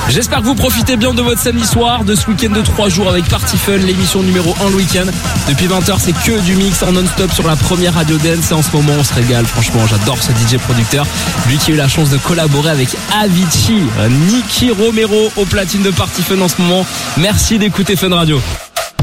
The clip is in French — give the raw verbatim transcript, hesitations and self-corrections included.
J'espère que vous profitez bien de votre samedi soir, de ce week-end de trois jours avec Party Fun, l'émission numéro un le week-end. Depuis vingt heures, c'est que du mix en non-stop sur la première radio dance. Et en ce moment, on se régale. Franchement, j'adore ce D J producteur. Lui qui a eu la chance de collaborer avec Avicii, Nicky Romero au platine de Party Fun en ce moment. Merci d'écouter Fun Radio.